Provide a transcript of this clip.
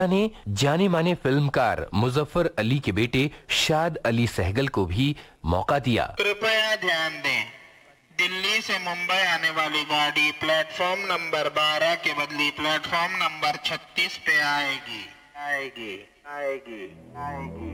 ने जाने माने फिल्मकार मुजफ्फर अली के बेटे शाद अली सहगल को भी मौका दिया। कृपया ध्यान दें, दिल्ली से मुंबई आने वाली गाड़ी प्लेटफॉर्म नंबर 12 के बदले प्लेटफॉर्म नंबर 36 पे आएगी।